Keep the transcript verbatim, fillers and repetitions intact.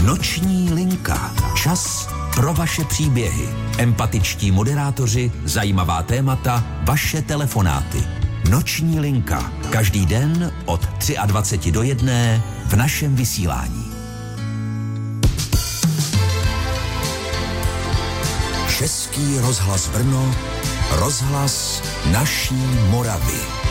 Noční linka. Čas pro vaše příběhy. Empatičtí moderátoři, zajímavá témata, vaše telefonáty. Noční linka. Každý den od dvacet tři do jedné v našem vysílání. Český rozhlas Brno, rozhlas naší Moravy.